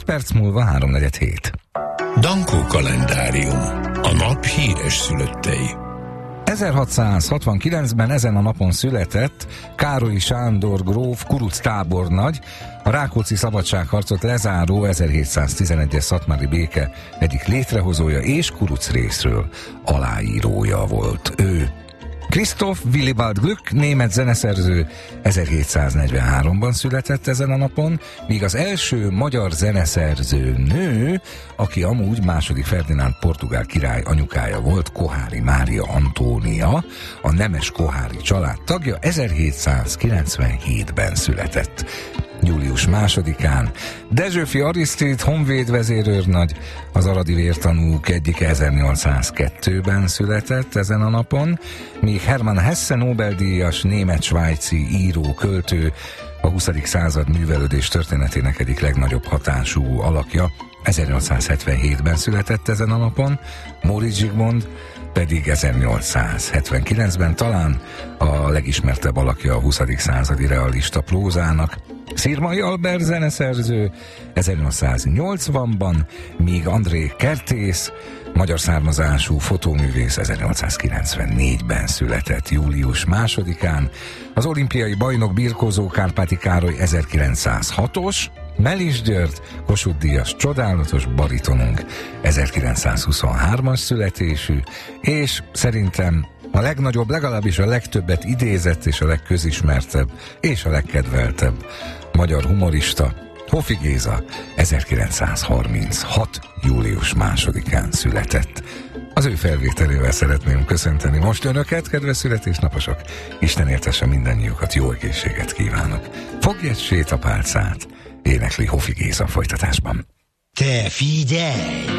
perc múlva 3:47. Dankó kalendárium. A nap híres szülöttei. 1669-ben ezen a napon született Károlyi Sándor gróf kuruc tábornagy, a Rákóczi szabadságharcot lezáró 1711-es szatmári béke egyik létrehozója és kuruc részről aláírója volt ő. Christoph Willibald Gluck, német zeneszerző 1743-ban született ezen a napon, míg az első magyar zeneszerző nő, aki amúgy II. Ferdinánd portugál király anyukája volt, Koháry Mária Antónia, a nemes Koháry család tagja, 1797-ben született. Július 2-án Dezsőfi Arisztid honvéd vezérőrnagy, az aradi vértanúk egyike 1802-ben született ezen a napon, míg Hermann Hesse Nobel-díjas német-svájci író, költő, a 20. század művelődés történetének egyik legnagyobb hatású alakja, 1877-ben született ezen a napon, Móricz Zsigmond pedig 1879-ben, talán a legismertebb alakja a 20. századi realista prózának. Szirmai Albert zeneszerző 1880-ban, míg André Kertész, magyar származású fotóművész 1894-ben született július 2-án, az olimpiai bajnok birkózó Kárpáti Károly 1906-os, Melis György, Kossuth-díjas csodálatos baritonunk 1923-as születésű, és szerintem a legnagyobb, legalábbis a legtöbbet idézett és a legközismertebb és a legkedveltebb magyar humorista, Hofi Géza 1936. július 2-án született. Az ő felvételével szeretném köszönteni most önöket, kedves születésnaposok. Isten éltesse mindannyiukat, jó egészséget kívánok. Fogj egy sétapálcát, énekli Hofi Géza folytatásban. Te figyelj!